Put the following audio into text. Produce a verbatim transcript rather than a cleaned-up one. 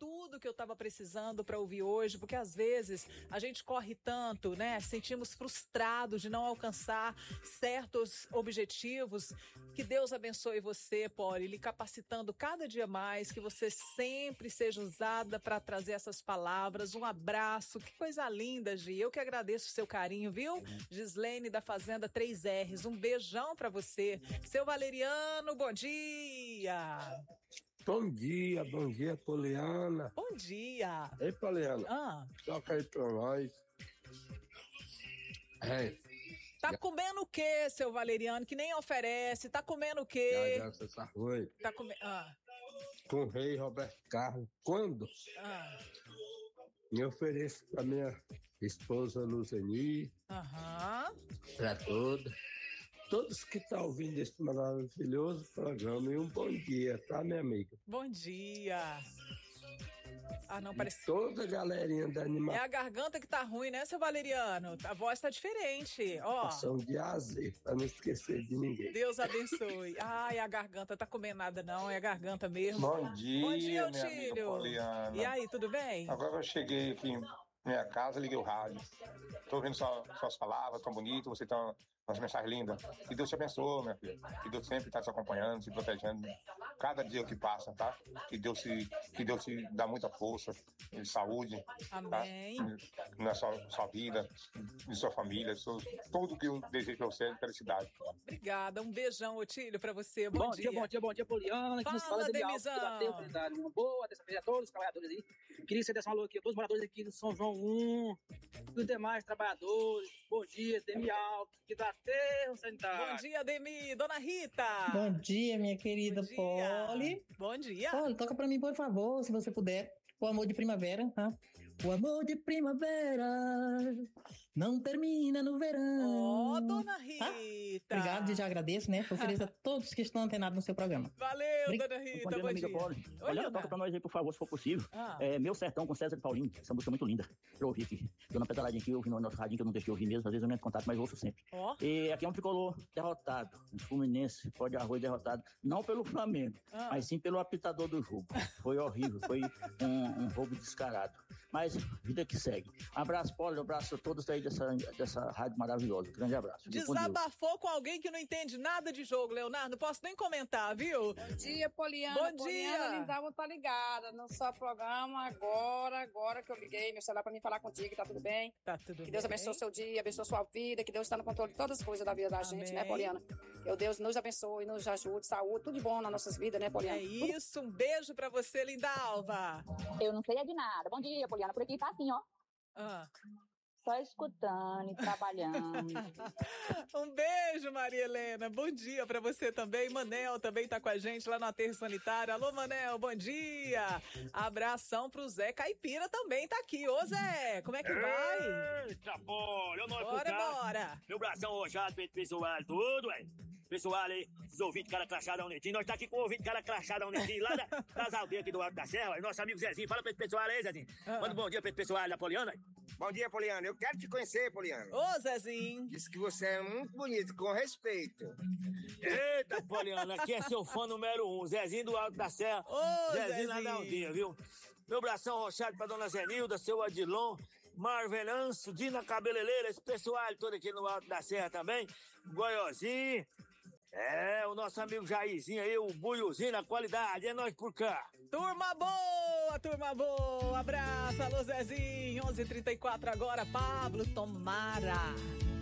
tudo que eu estava precisando para ouvir hoje, porque às vezes a gente corre tanto, né? Sentimos frustrados de não alcançar certos objetivos. Que Deus abençoe você, Poli, lhe capacitando cada dia mais, que você sempre seja usada para trazer essas palavras. Um abraço, que coisa linda, Gi. Eu que agradeço o seu carinho, viu? Gislene da Fazenda três R's, um beijão para você. Seu Valeriano, bom dia! Bom dia, bom dia, Poliana. Bom dia. Ei, Poliana, ah. toca aí pra nós. É. Tá comendo o quê, seu Valeriano, que nem oferece? Tá comendo o quê? Já, já, você tá ruim. Tá comendo... Ah. Com o rei Roberto Carlos. Quando? Ah. Me ofereço pra minha esposa Luzeni. Aham. Pra todos. Todos que estão ouvindo esse maravilhoso programa. E um bom dia, tá, minha amiga? Bom dia. Ah, não, parece... Toda a galerinha da animação. É a garganta que tá ruim, né, seu Valeriano? A voz tá diferente, ó. Ação de azer, pra não esquecer de ninguém. Deus abençoe. Ai, a garganta, tá comendo nada não, é a garganta mesmo. Bom dia, Bom dia, minha amiga Poliana. E aí, tudo bem? Agora eu cheguei aqui na minha casa, liguei o rádio. Tô ouvindo sua, suas palavras tão bonitas, você tá umas mensagens lindas. Que Deus te abençoe, minha filha. Que Deus sempre está te acompanhando, te protegendo. Cada dia que passa, tá? Que Deus te, que Deus te dá muita força e saúde. Amém. Tá? Na sua, sua vida, em sua família, seu, tudo que eu desejo para você é felicidade. Obrigada. Um beijão, Otílio, para você. Bom, bom dia. dia. Bom dia, bom dia, Poliana. Fala, nos fala Demizão. Uma boa terça-feira a todos os trabalhadores aí. Queria que você desse um alô aqui a todos os moradores aqui do São João um, dos demais trabalhadores. Bom dia, Demi Alto, que dá aterro sanitário. Bom dia, Demi. Dona Rita. Bom dia, minha querida Bom dia. Poli. Bom dia. Poli, toca pra mim, por favor, se você puder. O amor de primavera, tá? O amor de primavera não termina no verão. Ó, oh, Dona Rita. Tá? Obrigado, já agradeço, né? Ofereço a todos que estão antenados no seu programa. Valeu, Obrig... Dona Rita. Bom dia, bom minha amiga dia. Poli. Olha, toca pra nós aí, por favor, se for possível. Ah. É, Meu Sertão com César de Paulinho. Essa música é muito linda. Eu ouvi aqui. Deu uma pedaladinha aqui, eu ouvi no nosso radinho, que eu não deixei ouvir mesmo. Às vezes eu não entro em contato, mas eu ouço sempre. Oh. E aqui é um tricolor derrotado. Um Fluminense, pó de arroz derrotado. Não pelo Flamengo, ah. mas sim pelo apitador do jogo. Foi horrível. Foi um, um roubo descarado. Mas vida que segue. Abraço, Poli, abraço a todos aí dessa, dessa rádio maravilhosa. Grande abraço. Desabafou com alguém que não entende nada de jogo, Leonardo. Não posso nem comentar, viu? Bom dia, Poliana. Bom Poliana, dia. Lindalva tá ligada no seu programa agora, agora que eu liguei meu celular pra mim falar contigo, tá tudo bem? Tá tudo bem. Que Deus abençoe o seu dia, abençoe a sua vida, que Deus está no controle de todas as coisas da vida da Amém. gente, né, Poliana? Que Deus nos abençoe, nos ajude, saúde, tudo de bom nas nossas vidas, né, Poliana? É isso, um beijo pra você, Lindalva. Eu não sei é de nada. Bom dia, Poliana. Por aqui tá assim, ó. Ah. Só escutando e trabalhando. Um beijo, Maria Helena. Bom dia pra você também. Manel também tá com a gente lá no aterro sanitário. Alô, Manel, bom dia. Abração pro Zé Caipira também tá aqui. Ô, Zé, como é que vai? Eita, bora, eu não é Bora, bora. Meu bração rojado, peito pessoal, tudo, ué. Pessoal aí, os ouvintes cara crachado Netinho. Nós tá aqui com o ouvinte cara crachado Netinho, lá da, das aldeias aqui do Alto da Serra. Nosso amigo Zezinho. Fala pra esse pessoal aí, Zezinho. Ah. Manda um bom dia pra esse pessoal da Poliana. Bom dia, Poliana. Eu quero te conhecer, Poliana. Ô, Zezinho. Diz que você é muito bonito, com respeito. Eita, Poliana, aqui é seu fã número um. Zezinho do Alto da Serra. Ô, Zezinho, Zezinho lá da aldeia, viu? Meu bração rochado pra dona Zenilda, seu Adilon, Marvenanço, Dina Cabeleleira, esse pessoal todo aqui no Alto da Serra também. Goiozinho. É, o nosso amigo Jairzinho aí, o buiozinho na qualidade, é nós por cá. Turma boa, turma boa, abraço, alô Zezinho, onze e trinta e quatro agora, Pablo Tomara.